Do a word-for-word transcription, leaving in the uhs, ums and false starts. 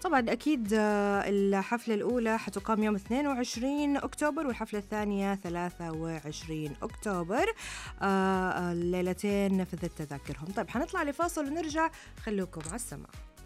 طبعا أكيد الحفلة الأولى حتقام يوم اثنين وعشرين أكتوبر والحفلة الثانية ثلاثة وعشرين أكتوبر، الليلتين نفذت تذاكرهم. طيب حنطلع لفاصل ونرجع، خلوكم على السماع.